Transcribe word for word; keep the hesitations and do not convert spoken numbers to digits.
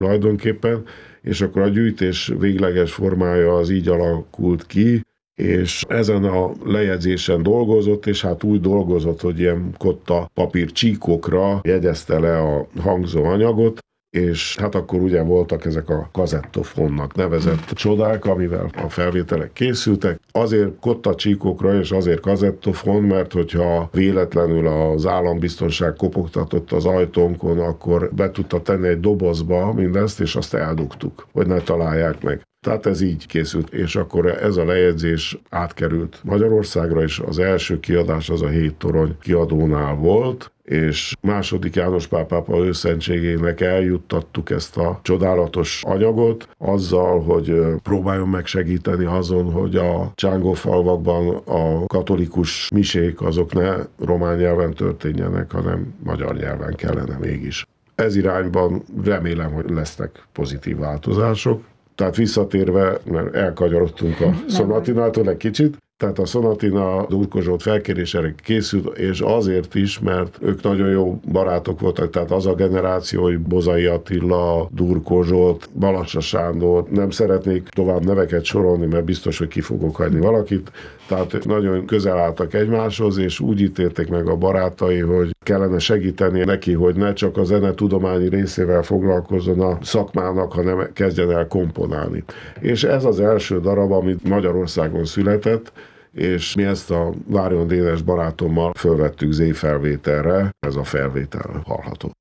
tulajdonképpen, és akkor a gyűjtés végleges formája az így alakult ki, és ezen a lejegyzésen dolgozott, és hát úgy dolgozott, hogy ilyen kotta papír csíkokra jegyezte le a hangzóanyagot, és hát akkor ugye voltak ezek a kazettofonnak nevezett csodák, amivel a felvételek készültek. Azért kotta csíkokra és azért kazettofon, mert hogyha véletlenül az állambiztonság kopogtatott az ajtónkon, akkor be tudta tenni egy dobozba mindezt, és azt eldugtuk, hogy ne találják meg. Tehát ez így készült, és akkor ez a lejegyzés átkerült Magyarországra, és az első kiadás az a Hét Torony kiadónál volt, és második János Pál pápa őszentségének eljuttattuk ezt a csodálatos anyagot, azzal, hogy próbáljon meg segíteni azon, hogy a csángófalvakban a katolikus misék azok ne román nyelven történjenek, hanem magyar nyelven kellene mégis. Ez irányban remélem, hogy lesznek pozitív változások. Tehát visszatérve, mert elkanyarodtunk a Szonatinától egy kicsit, tehát a Szonatina Durkó Zsolt felkérésére készült, és azért is, mert ők nagyon jó barátok voltak, tehát az a generáció, hogy Bozai Attila, Durkó Zsolt, Balassa Sándor, nem szeretnék tovább neveket sorolni, mert biztos, hogy ki fogok hagyni valakit, tehát nagyon közel álltak egymáshoz, és úgy ítélték meg a barátai, hogy kellene segíteni neki, hogy ne csak a zenetudományi részével foglalkozzon a szakmának, hanem kezdjen el komponálni. És ez az első darab, amit Magyarországon született, és mi ezt a Várjon Dénes barátommal fölvettük zé felvételre, ez a felvétel hallható.